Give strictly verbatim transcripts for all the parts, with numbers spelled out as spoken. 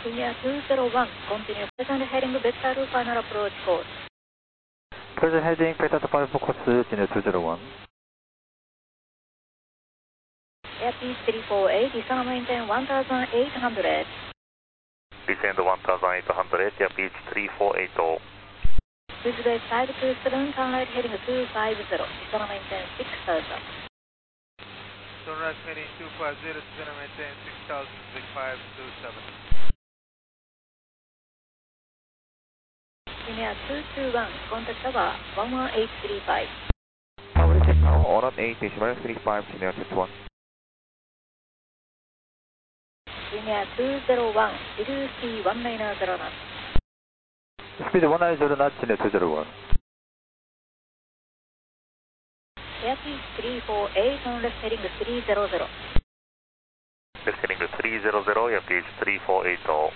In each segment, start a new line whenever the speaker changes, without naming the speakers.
Linear two zero one, continue present heading Beta to final approach course.
Present heading Beta to final course, Linear two zero one.
Airspeed three four eight, descend maintain one thousand eight hundred.
Descend one thousand eight hundred, airspeed three four eight zero.
Switchback five two seven, turn right heading two five zero, descend maintain six thousand.
Turn right heading two five zero, descend maintain six thousand, Vic five two seven.
Linear two two one, contact tower one one eight three five.
one one eight three five, Linear two one.
Linear two zero one, reduce speed one nine zero knots.
Speed one nine zero knots, Linear two zero one.
Airspeed three four eight, on left heading three zero zero.
Left heading three zero zero, airspeed three four eight zero.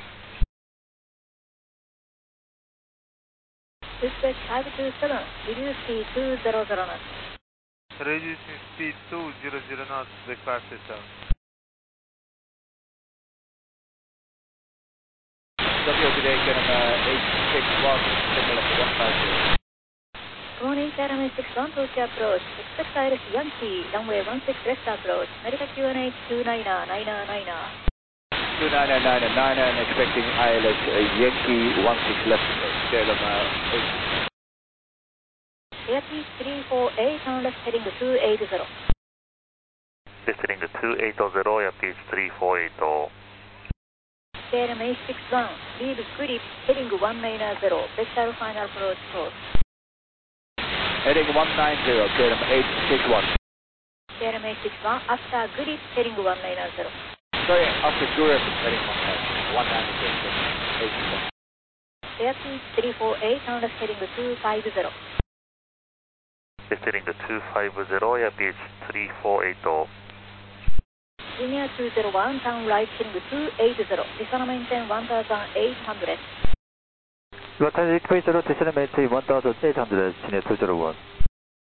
Switchback five two seven, reduce speed two zero zero knots.
Reducing speed two zero zero knots, Vic five two seven.
W today, number eight six one, similar to one five zero.
Good morning, Academy six one, approach approach. Expect I L S Yankee, runway one six left approach. America Q N H two nine nine nine.
two nine nine nine, and expecting I L S uh, Yankee one six left, Delaware eight.
Airspeed three four eight, on left heading two eight zero.
Left heading two eight zero, airspeed three four eight zero.
K L M H six one, lead grip, heading one nine zero, vector final approach course.
Heading one nine zero, K L M eight six one.
K L M H six one, after grip, heading one nine zero.
Sorry, after Europe, heading one nine zero, eight six one.
Airspeed three four eight, on left heading two five zero.
Left heading two five zero, airspeed three four eight zero.
Linear two zero one, turn right heading two eight zero, descend maintain one thousand eight hundred.
Rotate eight zero, descend maintain one thousand eight hundred, Linear two zero one.